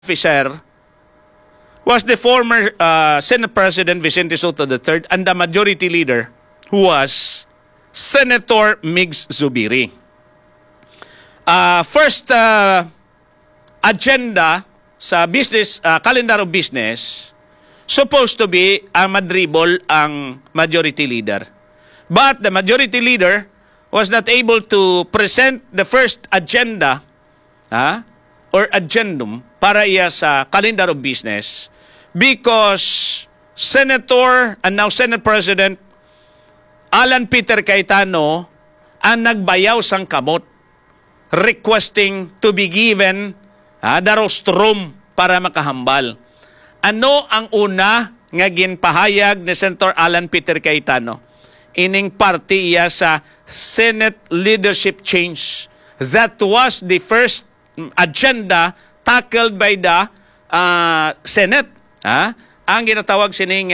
officer was the former Senate President Vicente Soto III and the majority leader who was Senator Migs Zubiri. First agenda sa business calendar of business supposed to be madribble ang majority leader. But the majority leader was not able to present the first agenda or agendum para iya sa calendar of business because Senator and now Senate President Alan Peter Cayetano ang nagbayaw sang kamot requesting to be given the rostrum para makahambal. Ano ang una nga ginpahayag ni Senator Alan Peter Cayetano? Ining party iya sa Senate leadership change. That was the first agenda tackled by the Senate. Ang ginatawag sining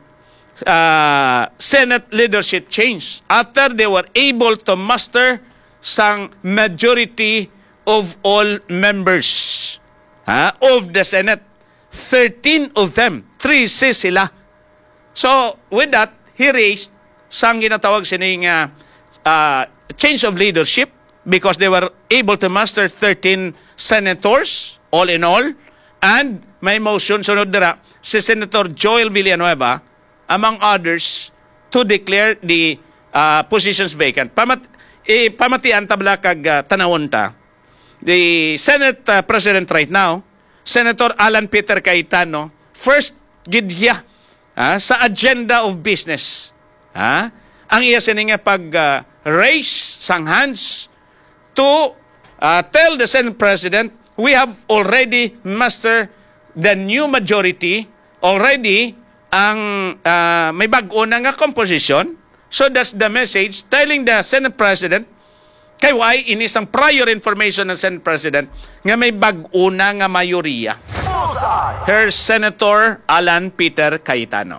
Senate leadership change. After they were able to muster sang majority of all members of the Senate. 13 of them. 3 sila. So, with that, he raised sang ginatawag sining change of leadership because they were able to muster 13 senators, all in all, and may motion, sunod dira, si Senator Joel Villanueva, among others, to declare the positions vacant. Pamatian tabla kag tanawon ta. The Senate President right now, Senator Alan Peter Cayetano, first gidya sa agenda of business. Ang iya sininga pag-raise sang hands to tell the Senate President, we have already mastered the new majority, already ang may bago na nga composition. So that's the message telling the Senate President, kay why inisang prior information ng Senate President nga may bago na nga mayoriya. Her Senator Alan Peter Cayetano.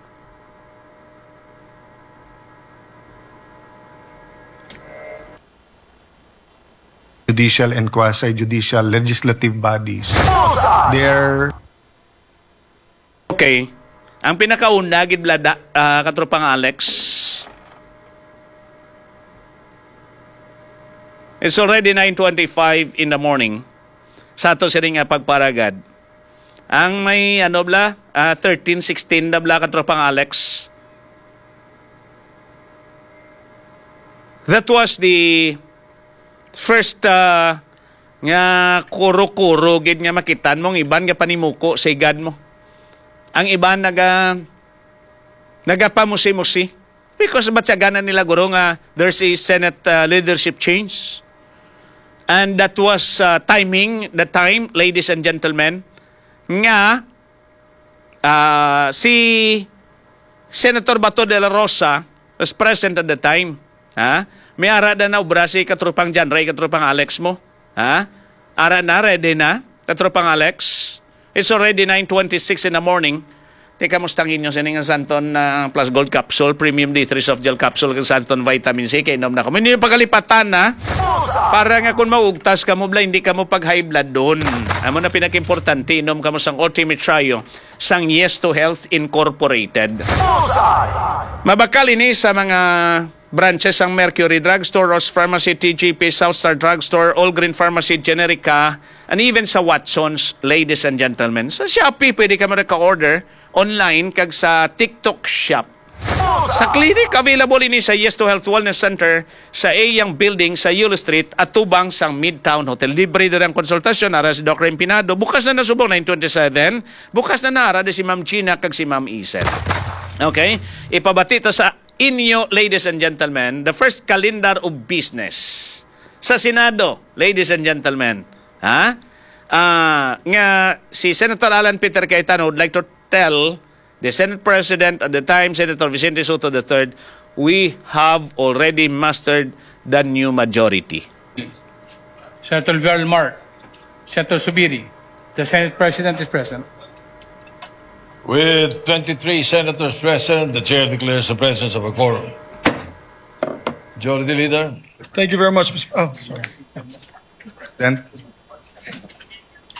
Judicial and quasi-judicial legislative bodies. They're... Okay. Ang pinakauna, gidblada, katropang Alex, it's already 9:25 in the morning. Sa ato siring pagparagad. Ang may, 13:16 na bla, katropang Alex. That was the first nga kuro-kuro gid nga makitan mong iban nga panimuko sa igad mo. Ang iban nagapamusi-musi because batsaganan nila guro nga there's a Senate leadership change. And that was timing, the time, ladies and gentlemen, nga si Senator Bato de la Rosa was present at the time. May ara na ubra si katrupang John Ray, katrupang Alex mo. Ara na, ready na, katrupang Alex. It's already 9:26 in the morning. Teka mo stangin nyo sining Santon Plus Gold Capsule, Premium D3 Soft Gel Capsule, kang Santon Vitamin C, kay inom na ko. Hindi yung pagalipatan na. Para nga kung maugtas ka mo, hindi ka mo pag-high blood doon. Amo na pinaka-importante, inom ka mo sang Ultimate Trio, sang Yes to Health Incorporated. Mabakal ini sa mga branches ang Mercury Drugstore, Ross Pharmacy, TGP, Southstar Drugstore, All Green Pharmacy, Generica, and even sa Watsons, ladies and gentlemen. Sa Shopee, pwede ka mo order online kag sa TikTok Shop. Sa clinic, available ini sa Yes to Health Wellness Center sa Ayang Building sa Yulo Street at tubang sang Midtown Hotel. Libre din ang konsultasyon ara si Dr. Empinado. Bukas na nasubong 9:27. Bukas na nara di si Ma'am Gina kag si Ma'am Isel. Okay? Ipabatita sa inyo, ladies and gentlemen, the first calendar of business sa Senado, ladies and gentlemen. Nga si Senator Alan Peter Cayetano would like to tell the Senate President at the time, Senator Vicente Soto III, we have already mastered the new majority. Senator Villamar, Senator Zubiri, the Senate President is present. With 23 senators present, the chair declares the presence of a quorum. Majority Leader. Thank you very much, Mr. Oh, sorry. Then,